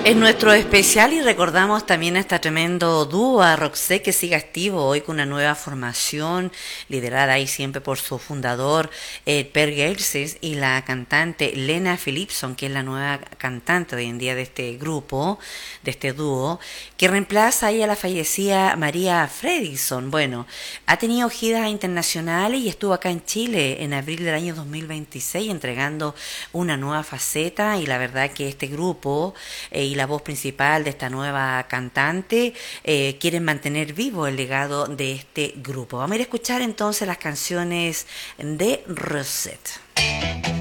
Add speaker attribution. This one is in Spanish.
Speaker 1: Es nuestro especial y recordamos también a este tremendo dúo, a Roxette, que sigue activo hoy con una nueva formación, liderada ahí siempre por su fundador, Per Gessle, y la cantante Lena Philipson, que es la nueva cantante hoy en día de este grupo, de este dúo, que reemplaza ahí a la fallecida María Fredriksson. Bueno, ha tenido giras internacionales y estuvo acá en Chile en abril del año 2026 entregando una nueva faceta, y la verdad que este grupo y la voz principal de esta nueva cantante quieren mantener vivo el legado de este grupo. Vamos a ir a escuchar entonces las canciones de Roxette.